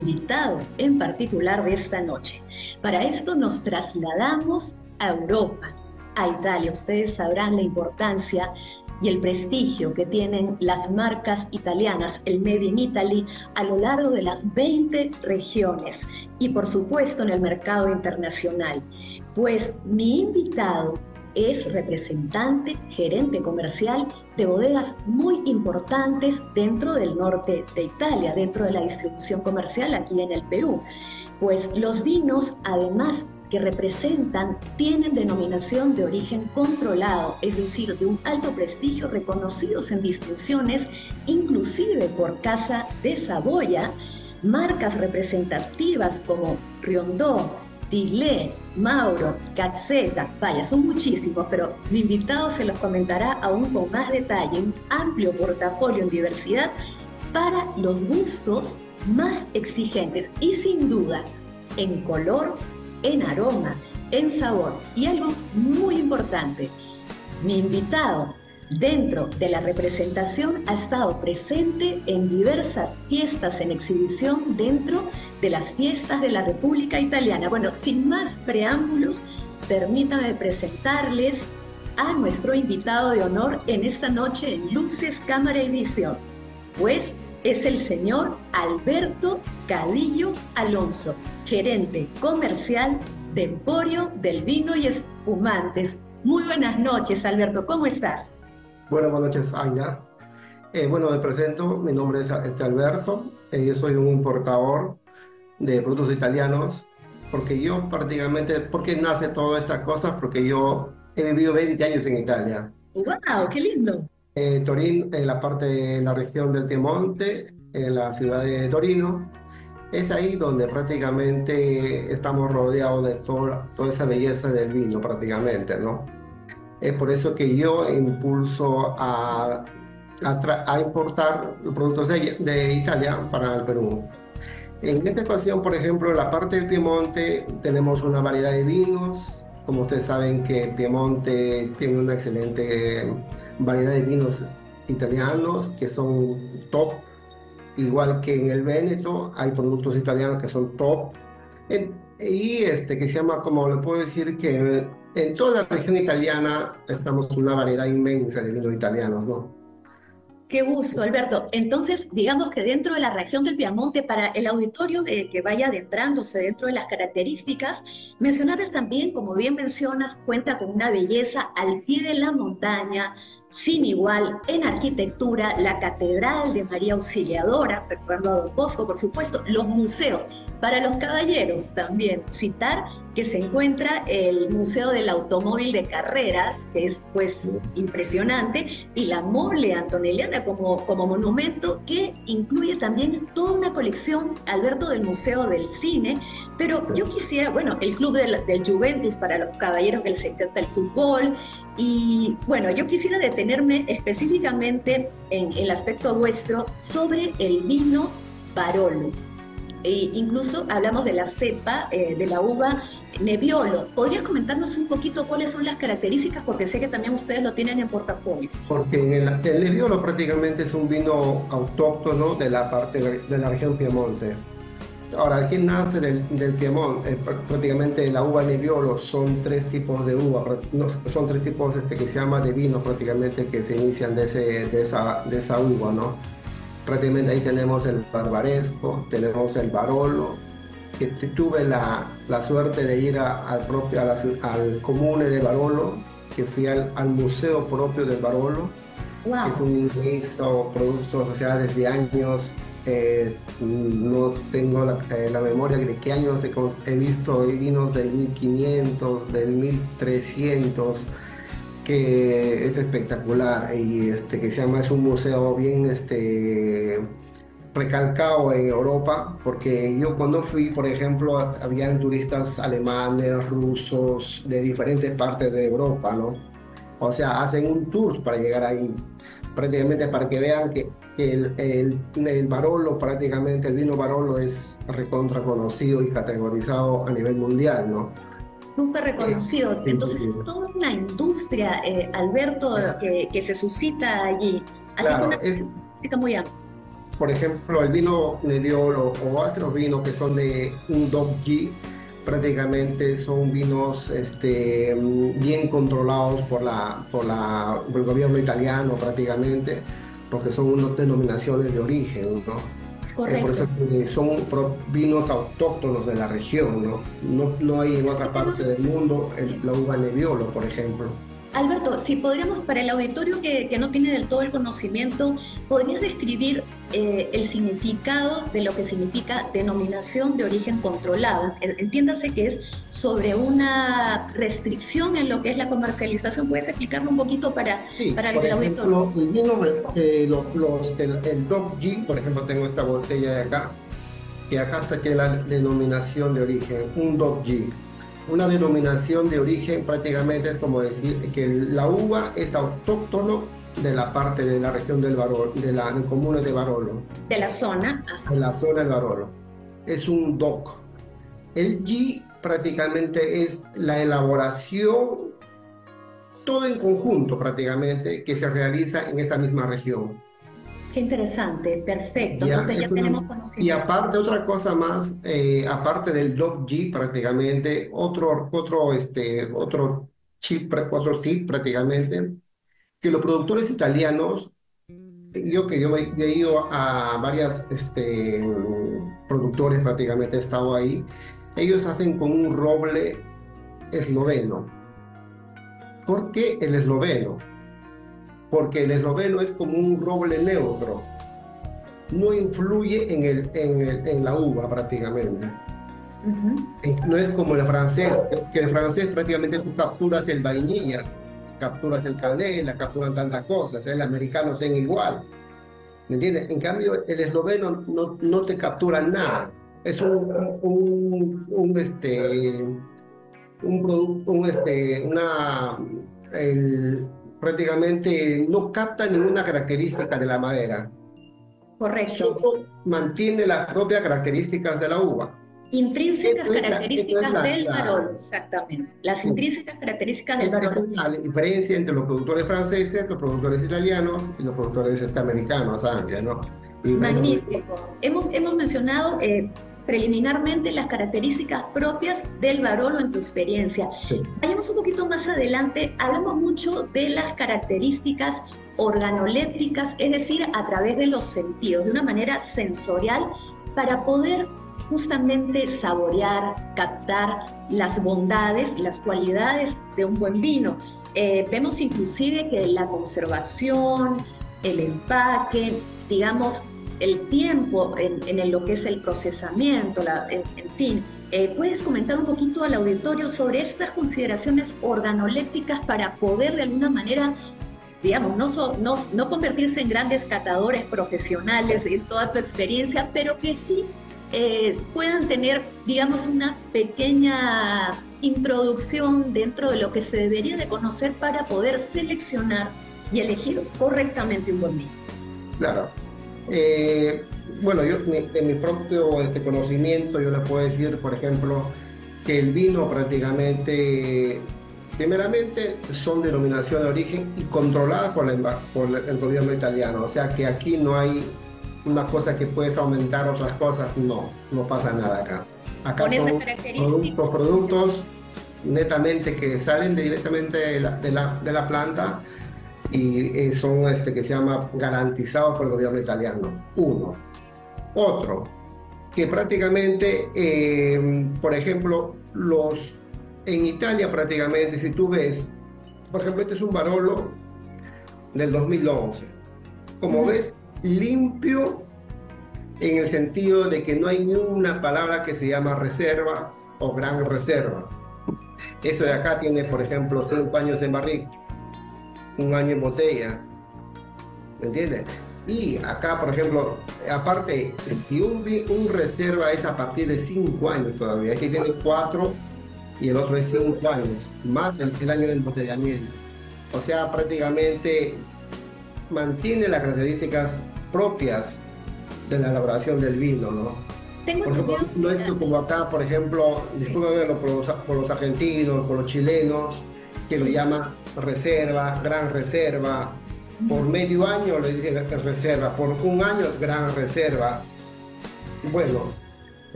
invitado en particular de esta noche. Para esto nos trasladamos a Europa, a Italia. Ustedes sabrán la importancia y el prestigio que tienen las marcas italianas, el Made in Italy, a lo largo de las 20 regiones y por supuesto en el mercado internacional. Pues mi invitado es representante, gerente comercial de bodegas muy importantes dentro del norte de Italia, dentro de la distribución comercial aquí en el Perú. Pues los vinos, además que representan, tienen denominación de origen controlado, es decir, de un alto prestigio, reconocidos en distinciones, inclusive por Casa de Saboya, marcas representativas como Riondò, Tillet, Mauro, Cazzetta, vaya, son muchísimos, pero mi invitado se los comentará aún con más detalle, un amplio portafolio en diversidad para los gustos más exigentes y sin duda en color, en aroma, en sabor. Y algo muy importante, mi invitado dentro de la representación ha estado presente en diversas fiestas en exhibición dentro de las fiestas de la República Italiana. Bueno, sin más preámbulos, permítame presentarles a nuestro invitado de honor en esta noche en Luces, Cámara y Visión, pues es el señor Alberto Cadillo Alonso, gerente comercial de Emporio del Vino y Espumantes. Muy buenas noches, Alberto, ¿cómo estás? Bueno, buenas noches, Aina. Bueno, me presento, mi nombre es Alberto, yo soy un importador de productos italianos, porque yo prácticamente, ¿por qué nace toda esta cosa? Porque yo he vivido 20 años en Italia, ¡Wow! ¡Qué lindo! Torino, en la parte de la región del Piemonte, en la ciudad de Torino. Es ahí donde prácticamente estamos rodeados de toda esa belleza del vino prácticamente, ¿no? Es por eso que yo impulso a importar los productos de Italia para el Perú. En esta ocasión, por ejemplo, en la parte del Piemonte tenemos una variedad de vinos. Como ustedes saben que Piemonte tiene una excelente variedad de vinos italianos que son top, igual que en el Véneto hay productos italianos que son top. Que se llama, como le puedo decir, que en toda la región italiana estamos una variedad inmensa de vinos italianos, ¿no? Qué gusto, Alberto. Entonces, digamos que dentro de la región del Piamonte, para el auditorio que vaya adentrándose dentro de las características, mencionarles también, como bien mencionas, cuenta con una belleza al pie de la montaña, sin igual en arquitectura, la Catedral de María Auxiliadora, recordando a Don Bosco, por supuesto, los museos. Para los caballeros también citar que se encuentra el Museo del Automóvil de Carreras, que es pues impresionante, y la Mole Antonelliana como monumento que incluye también toda una colección, Alberto, del Museo del Cine. Pero yo quisiera, bueno, el Club del Juventus para los caballeros que les encanta el fútbol. Y bueno, yo quisiera detenerme específicamente en el aspecto vuestro sobre el vino Barolo. Incluso hablamos de la cepa, de la uva Nebbiolo. ¿Podrías comentarnos un poquito cuáles son las características? Porque sé que también ustedes lo tienen en portafolio. Porque el Nebbiolo prácticamente es un vino autóctono de la parte de la región Piemonte. Ahora, ¿qué nace del Piemonte? Prácticamente la uva Nebbiolo son tres tipos de uva, no, son tres tipos que se llama de vinos prácticamente que se inician de esa uva, ¿no? Prácticamente ahí tenemos el Barbaresco, tenemos el Barolo, que tuve la suerte de ir al comune de Barolo, que fui al museo propio del Barolo, que es ¡Wow! un inmenso producto, o sea, desde años, no tengo la memoria de qué años he visto vinos del 1500, del 1300, que es espectacular y que se llama, es un museo bien recalcado en Europa, porque yo cuando fui, por ejemplo, habían turistas alemanes, rusos, de diferentes partes de Europa, ¿no? O sea, hacen un tour para llegar ahí, prácticamente para que vean que el Barolo, prácticamente el vino Barolo es recontra conocido y categorizado a nivel mundial, ¿no? Súper Eh, reconocido. sí, Entonces es toda una industria, Alberto, es- que se suscita allí. Así que una claro, característica muy amplia. por ejemplo, el vino Nebbiolo o otros vinos que son de un DOC-G, prácticamente son vinos bien controlados por el gobierno italiano prácticamente, porque son unas denominaciones de origen, ¿no? Por Correcto. eso son vinos autóctonos de la región, ¿no? No hay en otra parte Tenemos del mundo la uva Nebbiolo, por ejemplo. Alberto, si podríamos, para el auditorio que no tiene del todo el conocimiento, ¿podrías describir el significado de lo que significa denominación de origen controlada? Entiéndase que es sobre una restricción en lo que es la comercialización. ¿Puedes explicarlo un poquito Sí, para por el auditorio? ejemplo, el vino, el DOC-G, por ejemplo, tengo esta botella de acá, que acá está que la denominación de origen, un DOC-G. Una denominación de origen prácticamente es como decir que la uva es autóctono de la parte de la región del Barolo, del comune de Barolo, De la zona. de Ajá. la zona del Barolo. Es un DOC. El G prácticamente es la elaboración, todo en conjunto prácticamente, que se realiza en esa misma región. Qué interesante, perfecto. Ya, Entonces ya tenemos y conocimiento. aparte, otra cosa más, aparte del Dog G prácticamente, otro tip prácticamente, que los productores italianos, yo he ido a varias productores prácticamente, he estado ahí, ellos hacen con un roble esloveno. ¿Por qué el esloveno? Porque el esloveno es como un roble neutro, no influye en la uva prácticamente. Ujú. No es como el francés, que el francés prácticamente tú capturas el vainilla, capturas el canela, capturan tantas cosas, el americano tiene igual, ¿me entiendes? En cambio, el esloveno no te captura nada. Es un producto, el- prácticamente no capta ninguna característica de la madera, Correcto. solo mantiene las propias características de la uva. Intrínsecas Esto es características del Barolo, exactamente. Las intrínsecas características del esa Barolo. es la diferencia entre los productores franceses, los productores italianos y los productores americanos, antes, ¿no? Y diferencia muy Magnífico. Hemos mencionado preliminarmente las características propias del Barolo en tu experiencia. fuerte. Vayamos un poquito más adelante. Hablamos mucho de las características organolépticas, es decir, a través de los sentidos, de una manera sensorial, para poder justamente saborear, captar las bondades, las cualidades de un buen vino. Vemos inclusive que la conservación, el empaque, digamos, el tiempo lo que es el procesamiento, en fin. ¿Puedes comentar un poquito al auditorio sobre estas consideraciones organolépticas para poder de alguna manera, digamos, no convertirse en grandes catadores profesionales en toda tu experiencia, pero que sí puedan tener, digamos, una pequeña introducción dentro de lo que se debería de conocer para poder seleccionar y elegir correctamente un buen vino? Claro. Eh, bueno, de mi propio conocimiento, yo les puedo decir, por ejemplo, que el vino prácticamente, primeramente, son denominación de origen y controladas por el gobierno italiano. O sea que aquí no hay una cosa que puedes aumentar otras cosas, no pasa nada acá. Con Acá esa son característica. productos netamente que salen directamente de la planta y son que se llama garantizados por el gobierno italiano. Uno. Otro, que prácticamente, por ejemplo, en Italia prácticamente, si tú ves, por ejemplo, este es un Barolo del 2011. Como Ujú. ves, limpio en el sentido de que no hay ni una palabra que se llama reserva o gran reserva. Eso de acá tiene, por ejemplo, 5 años en barrica, un año en botella, ¿me entiendes? Y acá, por ejemplo, aparte, si un reserva es a partir de 5 años todavía, aquí tiene 4 y el otro es 5 años, más el año del embotellamiento. O sea, prácticamente mantiene las características propias de la elaboración del vino, ¿no? Tengo Por ejemplo, entendido no es que como acá, por ejemplo, discúlpame por los argentinos, por los chilenos, que lo sí, llaman reserva, gran reserva, Por medio año le dicen reserva, por un año gran reserva. Bueno,